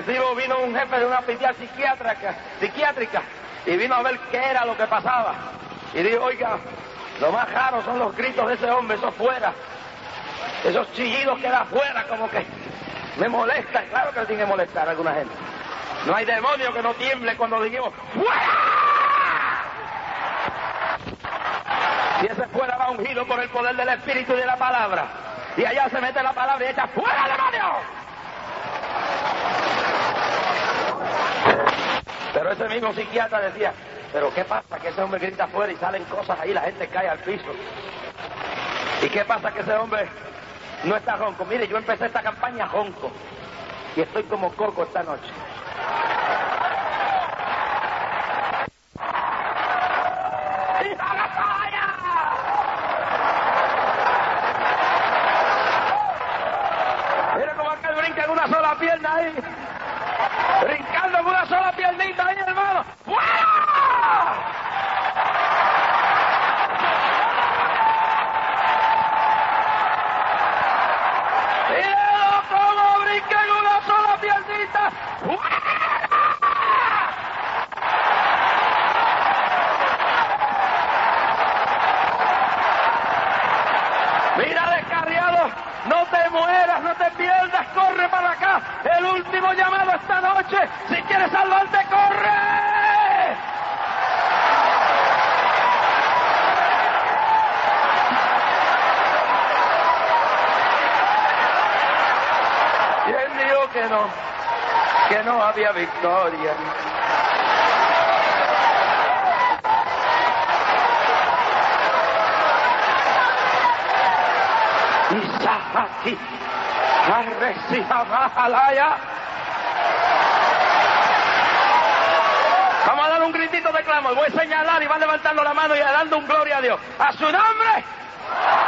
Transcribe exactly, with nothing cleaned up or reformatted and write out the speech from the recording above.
recibo vino un jefe de una hospital psiquiátrica, psiquiátrica y vino a ver qué era lo que pasaba. Y dijo, oiga, lo más raro son los gritos de ese hombre, eso fuera. Esos chillidos que da afuera, como que me molestan. Claro que le tiene que molestar a alguna gente. No hay demonio que no tiemble cuando digamos ¡fuera! Si ese fuera va ungido por el poder del Espíritu y de la palabra. Y allá se mete la palabra y echa ¡fuera, demonio! Pero ese mismo psiquiatra decía, pero ¿qué pasa? Que ese hombre grita afuera y salen cosas ahí, la gente cae al piso. ¿Y qué pasa? Que ese hombre no está ronco. Mire, yo empecé esta campaña ronco y estoy como coco esta noche. Mira cómo aquel brinca en una sola pierna ahí. Brincando en una sola piernita ahí, hermano. ¡Fuera! ¡Míralo cómo brinca en una sola piernita! ¡Fuera! Mira, descarriado, no te mueras, no te pierdas, corre para acá. El último llamado esta noche. Si quieres salvarte, corre. ¿Quién dijo que no? Que no había victoria. Isahaki, Arresihamalaya. Vamos a dar un gritito de clamor. Voy a señalar y va levantando la mano y dando un gloria a Dios. ¡A su nombre!